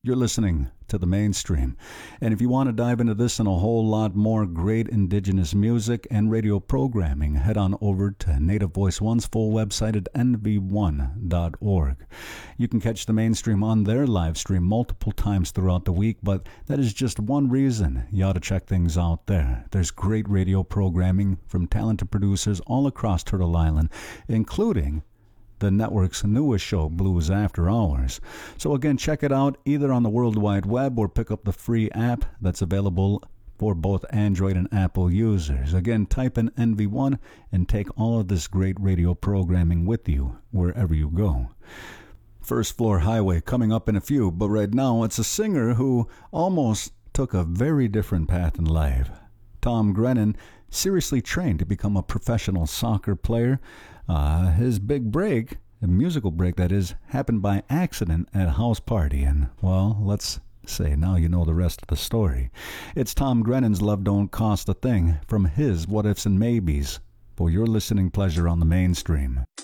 You're listening to the Mainstream. And if you want to dive into this and a whole lot more great indigenous music and radio programming, head on over to Native Voice One's full website at nv1.org. You can catch the Mainstream on their live stream multiple times throughout the week, but that is just one reason you ought to check things out there. There's great radio programming from talented producers all across Turtle Island, including the network's newest show, Blues After Hours. So again, check it out either on the World Wide Web or pick up the free app that's available for both Android and Apple users. Again, type in NV1 and take all of this great radio programming with you wherever you go. First Floor Highway coming up in a few, but right now it's a singer who almost took a very different path in life. Tom Grennan seriously trained to become a professional soccer player. His big break, a musical break that is, happened by accident at a house party. And, well, let's say now you know the rest of the story. It's Tom Grennan's Love Don't Cost a Thing from his What Ifs and Maybes for your listening pleasure on the Mainstream.